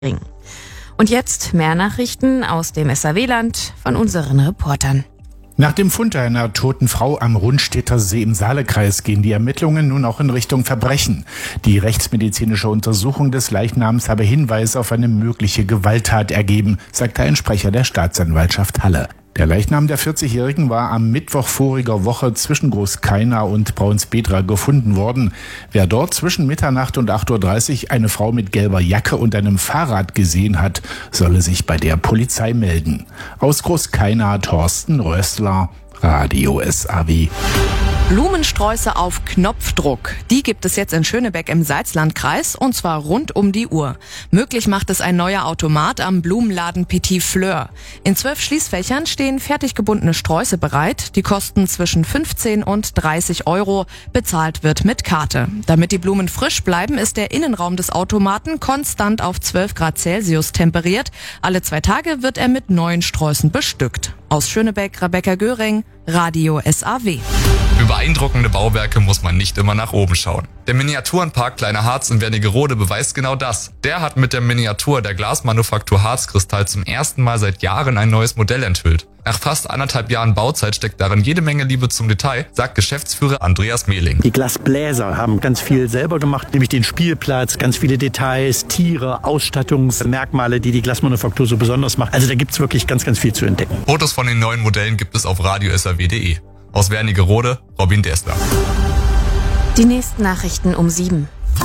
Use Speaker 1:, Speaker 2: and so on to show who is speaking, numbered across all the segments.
Speaker 1: Und jetzt mehr Nachrichten aus dem SAW-Land von unseren Reportern.
Speaker 2: Nach dem Fund einer toten Frau am Rundstedter See im Saalekreis gehen die Ermittlungen nun auch in Richtung Verbrechen. Die rechtsmedizinische Untersuchung des Leichnams habe Hinweise auf eine mögliche Gewalttat ergeben, sagte ein Sprecher der Staatsanwaltschaft Halle. Der Leichnam der 40-Jährigen war am Mittwoch voriger Woche zwischen Großkeina und Braunsbedra gefunden worden. Wer dort zwischen Mitternacht und 8:30 Uhr eine Frau mit gelber Jacke und einem Fahrrad gesehen hat, solle sich bei der Polizei melden. Aus Großkeina Thorsten Rössler, Radio SAW.
Speaker 3: Blumensträuße auf Knopfdruck. Die gibt es jetzt in Schönebeck im Salzlandkreis und zwar rund um die Uhr. Möglich macht es ein neuer Automat am Blumenladen Petit Fleur. In 12 Schließfächern stehen fertig gebundene Sträuße bereit. Die kosten zwischen 15 und 30 Euro. Bezahlt wird mit Karte. Damit die Blumen frisch bleiben, ist der Innenraum des Automaten konstant auf 12 Grad Celsius temperiert. Alle 2 Tage wird er mit neuen Sträußen bestückt. Aus Schönebeck, Rebecca Göring, Radio SAW.
Speaker 4: Für beeindruckende Bauwerke muss man nicht immer nach oben schauen. Der Miniaturenpark Kleiner Harz in Wernigerode beweist genau das. Der hat mit der Miniatur der Glasmanufaktur Harzkristall zum ersten Mal seit Jahren ein neues Modell enthüllt. Nach fast 1,5 Jahren Bauzeit steckt darin jede Menge Liebe zum Detail, sagt Geschäftsführer Andreas Mehling.
Speaker 5: Die Glasbläser haben ganz viel selber gemacht, nämlich den Spielplatz, ganz viele Details, Tiere, Ausstattungsmerkmale, die die Glasmanufaktur so besonders macht. Also da gibt's wirklich ganz, ganz viel zu entdecken.
Speaker 4: Fotos von den neuen Modellen gibt es auf radiosaw.de. Aus Wernigerode, Robin Destler.
Speaker 1: Die nächsten Nachrichten um 7.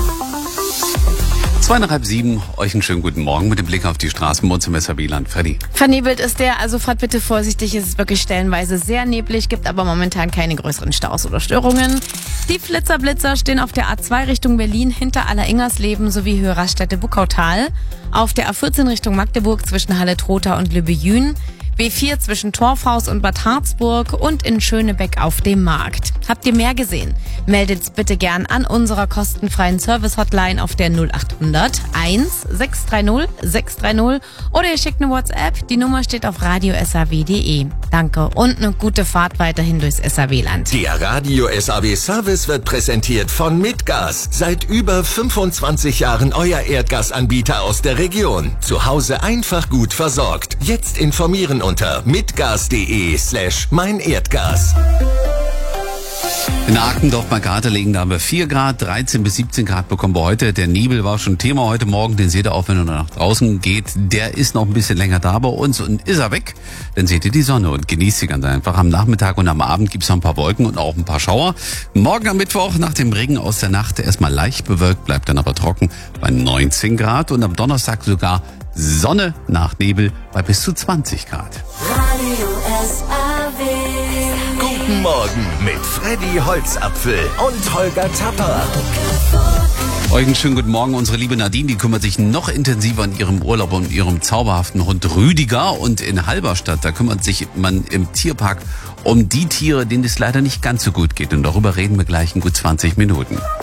Speaker 6: 6:30, euch einen schönen guten Morgen mit dem Blick auf die Straßen bei uns im SAW-Land. Freddy.
Speaker 7: Vernebelt ist der, also fahrt bitte vorsichtig, es ist wirklich stellenweise sehr neblig, gibt aber momentan keine größeren Staus oder Störungen. Die Flitzer-Blitzer stehen auf der A2 Richtung Berlin hinter Aller-Ingersleben sowie Höhe Raststätte Buckautal, auf der A14 Richtung Magdeburg zwischen Halle-Trotha und Lübbe-Jühn, B4 zwischen Torfhaus und Bad Harzburg und in Schönebeck auf dem Markt. Habt ihr mehr gesehen? Meldet bitte gern an unserer kostenfreien Service-Hotline auf der 0800 1 630 630 oder ihr schickt eine WhatsApp. Die Nummer steht auf radiosaw.de. Danke und eine gute Fahrt weiterhin durchs SAW-Land.
Speaker 8: Der Radio SAW Service wird präsentiert von Mitgas. Seit über 25 Jahren euer Erdgasanbieter aus der Region. Zu Hause einfach gut versorgt. Jetzt informieren unter mitgas.de/meinerdgas.
Speaker 6: In Arkendorf bei Garterlegen, da haben wir 4 Grad, 13 bis 17 Grad bekommen wir heute. Der Nebel war schon Thema heute Morgen, den seht ihr auch, wenn ihr nach draußen geht. Der ist noch ein bisschen länger da bei uns und ist er weg, dann seht ihr die Sonne und genießt sie ganz einfach. Am Nachmittag und am Abend gibt's noch ein paar Wolken und auch ein paar Schauer. Morgen am Mittwoch nach dem Regen aus der Nacht erstmal leicht bewölkt, bleibt dann aber trocken bei 19 Grad und am Donnerstag sogar Sonne nach Nebel bei bis zu 20 Grad.
Speaker 9: Radio SAW.
Speaker 8: Guten Morgen mit Freddy Holzapfel und Holger Zapper.
Speaker 6: Euch einen schönen guten Morgen. Unsere liebe Nadine, die kümmert sich noch intensiver in ihrem Urlaub um ihrem zauberhaften Hund Rüdiger. Und in Halberstadt, da kümmert sich man im Tierpark um die Tiere, denen es leider nicht ganz so gut geht. Und darüber reden wir gleich in gut 20 Minuten.